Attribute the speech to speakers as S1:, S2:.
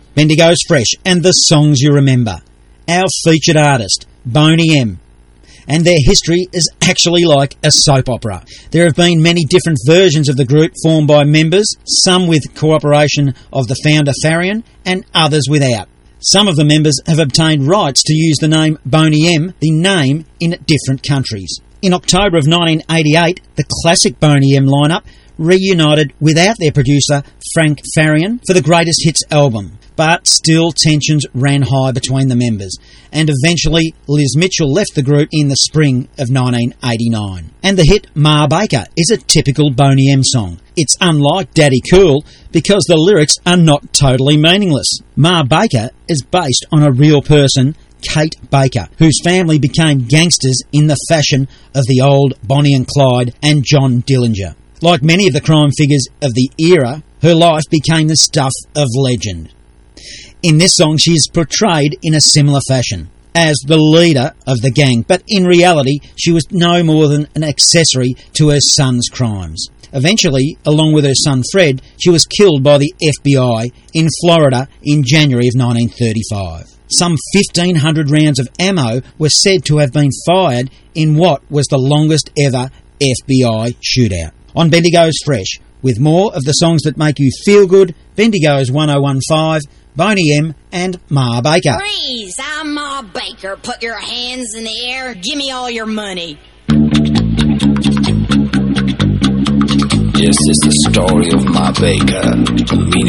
S1: Bendigo's Fresh and the songs you remember. Our featured artist, Boney M. And their history is actually like a soap opera. There have been many different versions of the group formed by members, some with cooperation of the founder Farian and others without. Some of the members have obtained rights to use the name Boney M, the name, in different countries. In October of 1988, the classic Boney M lineup reunited without their producer Frank Farian for the Greatest Hits album. But still tensions ran high between the members, and eventually Liz Mitchell left the group in the spring of 1989. And the hit Ma Baker is a typical Boney M song. It's unlike Daddy Cool because the lyrics are not totally meaningless. Ma Baker is based on a real person, Kate Baker, whose family became gangsters in the fashion of the old Bonnie and Clyde and John Dillinger. Like many of the crime figures of the era, her life became the stuff of legend. In this song, she is portrayed in a similar fashion, as the leader of the gang, but in reality, she was no more than an accessory to her son's crimes. Eventually, along with her son Fred, she was killed by the FBI in Florida in January of 1935. Some 1,500 rounds of ammo were said to have been fired in what was the longest ever FBI shootout. On Bendigo's Fresh, with more of the songs that make you feel good, Bendigo's 1015, Boney M and Ma Baker.
S2: Freeze! I'm Ma Baker. Put your hands in the air. Give me all your money.
S3: This is the story of Ma Baker, the meaning